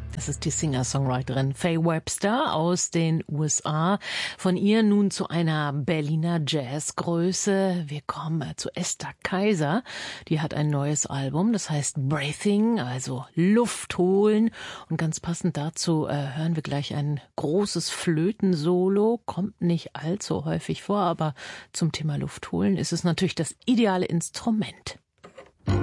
Das ist die Singer-Songwriterin Faye Webster aus den USA. Von ihr nun zu einer Berliner Jazzgröße. Wir kommen zu Esther Kaiser. Die hat ein neues Album, das heißt Breathing, also Luft holen. Und ganz passend dazu hören wir gleich ein großes Flötensolo. Kommt nicht allzu häufig vor, aber zum Thema Luft holen ist es natürlich das ideale Instrument.